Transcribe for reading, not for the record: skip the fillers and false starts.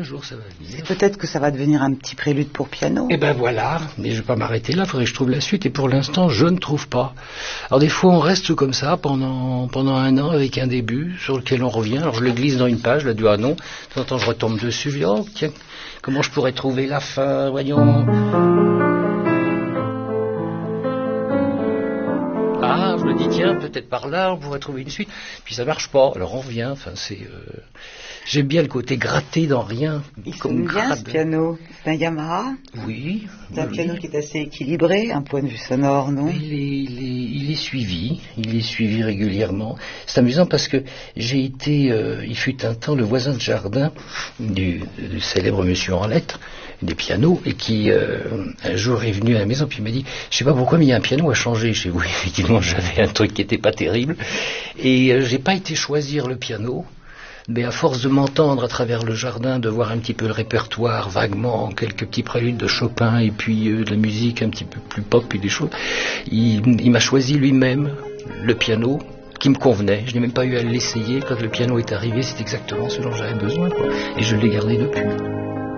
jour ça va venir. Peut-être que ça va devenir un petit prélude pour piano. Et ben voilà, mais je vais pas m'arrêter là, il faudrait que je trouve la suite, et pour l'instant je ne trouve pas. Alors des fois on reste comme ça pendant un an avec un début sur lequel on revient, alors je le glisse dans une page, là du ah non, de temps en temps je retombe dessus, je dis oh tiens, comment je pourrais trouver la fin, voyons. Ah, je me dis tiens, peut-être par là on pourrait trouver une suite, puis ça marche pas, alors on revient, enfin c'est... J'aime bien le côté gratté dans rien. Il sonne bien ce piano. C'est un Yamaha. Oui. C'est un piano qui est assez équilibré, un point de vue sonore, non? Il est suivi. Il est suivi régulièrement. C'est amusant parce que j'ai été, il fut un temps, le voisin de jardin du célèbre monsieur en lettres des pianos, et qui un jour est venu à la maison puis il m'a dit je sais pas pourquoi mais il y a un piano à changer chez vous. Effectivement j'avais un truc qui était pas terrible et j'ai pas été choisir le piano. Mais à force de m'entendre à travers le jardin, de voir un petit peu le répertoire, vaguement, quelques petits préludes de Chopin, et puis de la musique un petit peu plus pop et des choses, il m'a choisi lui-même le piano qui me convenait. Je n'ai même pas eu à l'essayer. Quand le piano est arrivé, c'est exactement ce dont j'avais besoin, quoi. Et je l'ai gardé depuis.